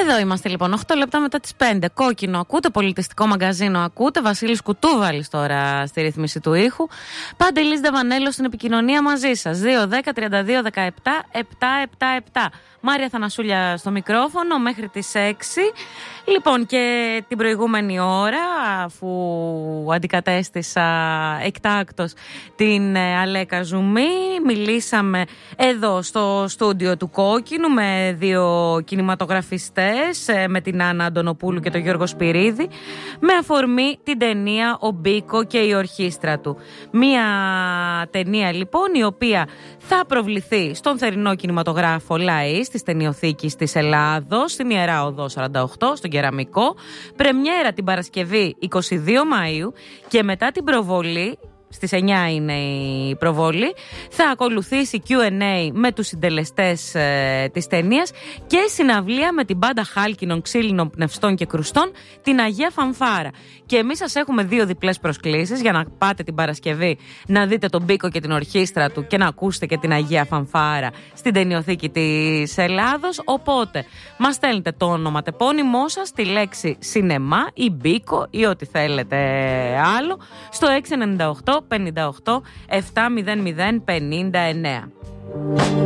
Εδώ είμαστε λοιπόν, 8 λεπτά μετά τις 5. Κόκκινο ακούτε, πολιτιστικό μαγκαζίνο ακούτε. Βασίλης Κουτούβαλης τώρα στη ρύθμιση του ήχου. Παντελής Δεβανέλος στην επικοινωνία μαζί σας. 2-10-32-17-777. Μάρια Θανασούλια στο μικρόφωνο μέχρι τις 6. Λοιπόν, και την προηγούμενη ώρα, αφού αντικατέστησα εκτάκτος την Αλέκα Ζουμή, μιλήσαμε εδώ στο στούντιο του Κόκκινου με δύο κινηματογραφιστές, με την Άννα Αντωνοπούλου και τον Γιώργο Σπυρίδη, με αφορμή την ταινία «Ο Μπίκο και η ορχήστρα του». Μία ταινία λοιπόν η οποία θα προβληθεί στον θερινό κινηματογράφο ΛΑΗΣ της Ταινιοθήκης της Ελλάδος, στην Ιερά Οδό 48, στον Κεραμικό. Πρεμιέρα την Παρασκευή 22 Μαΐου και μετά την προβολή, στις 9 είναι η προβολή, θα ακολουθήσει Q&A με τους συντελεστές της ταινίας και συναυλία με την μπάντα χάλκινων, ξύλινων, πνευστών και κρουστών, την Αγία Φανφάρα. Και εμείς σας έχουμε δύο διπλές προσκλήσεις για να πάτε την Παρασκευή να δείτε τον Μπίκο και την ορχήστρα του και να ακούσετε και την Αγία Φανφάρα στην Ταινιοθήκη της Ελλάδος. Οπότε μας στέλνετε το ονοματεπώνυμό σας, τη λέξη σινεμά ή Μπίκο ή ό,τι θέλετε άλλο στο 698 58 700 59.